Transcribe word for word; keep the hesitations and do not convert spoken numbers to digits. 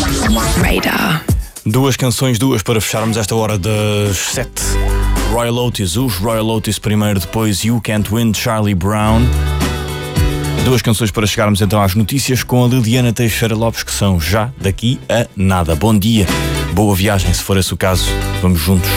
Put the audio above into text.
Radar. Duas canções, duas para fecharmos esta hora das sete. Royal Otis, os Royal Otis primeiro, depois You Can't Win, Charlie Brown. Duas canções para chegarmos então às notícias com a Liliana Teixeira Lopes, que são já daqui a nada. Bom dia, boa viagem, se for esse o caso. Vamos juntos.